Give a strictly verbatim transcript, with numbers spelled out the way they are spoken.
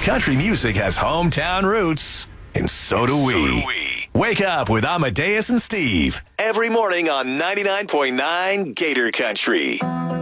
Country music has hometown roots, and so do we. So do we. Wake up with Amadeus and Steve every morning on ninety-nine point nine Gator Country.